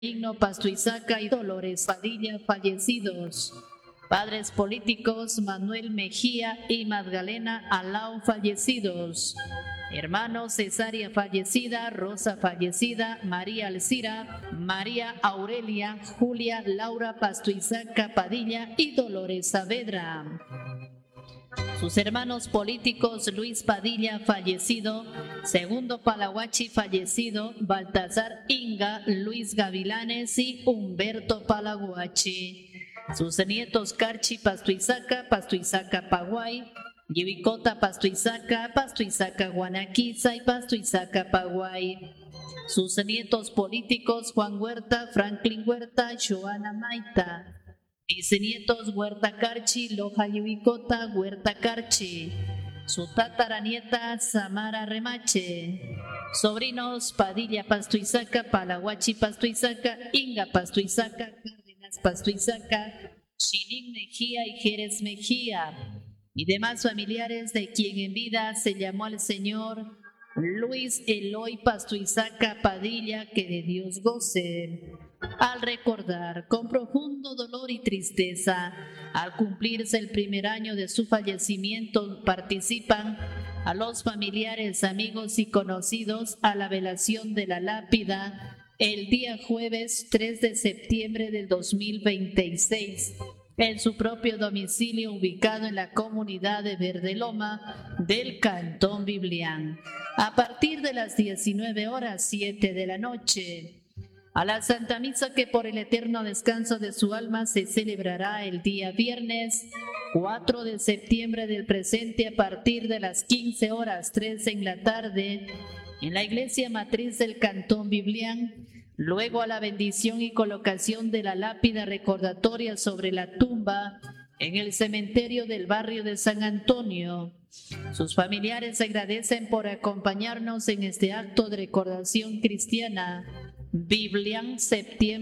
Benigno Pastuizaca y Dolores Padilla, fallecidos. Padres políticos Manuel Mejía y Magdalena Alao, fallecidos. Hermanos Cesárea, fallecida. Rosa, fallecida. María Alcira, María Aurelia, Julia Laura Pastuizaca Padilla y Dolores Saavedra. Sus hermanos políticos Luis Padilla, fallecido. Segundo Palahuachi, fallecido. Baltasar Inga, Luis Gavilanes y Humberto Palahuachi. Sus nietos Carchi Pastuizaca, Pastuizaca Paguay, Yivicota Pastuizaca, Pastuizaca Guanaquiza y Pastuizaca Paguay. Sus nietos políticos Juan Huerta, Franklin Huerta, Joana Maita. Bisnietos Huerta Carchi, Loja Yivicota, Huerta Carchi. Su tataranieta Samara Remache. Sobrinos Padilla Pastuizaca, Palahuachi Pastuizaca, Inga Pastuizaca, Cárdenas Pastuizaca, Chilín Mejía y Jerez Mejía. Y demás familiares de quien en vida se llamó al Señor Luis Eloy Pastuizaca Padilla, que de Dios goce. Al recordar con profundo dolor y tristeza, al cumplirse el primer año de su fallecimiento, participan a los familiares, amigos y conocidos a la velación de la lápida el día jueves 3 de septiembre del 2026. En su propio domicilio ubicado en la comunidad de Verdeloma del Cantón Biblián, a partir de las 19:07 de la noche. A la Santa Misa, que por el eterno descanso de su alma se celebrará el día viernes 4 de septiembre del presente a partir de las 15:03 en la tarde en la iglesia matriz del Cantón Biblián. Luego a la bendición y colocación de la lápida recordatoria sobre la tumba en el cementerio del barrio de San Antonio. Sus familiares agradecen por acompañarnos en este acto de recordación cristiana. Biblián, septiembre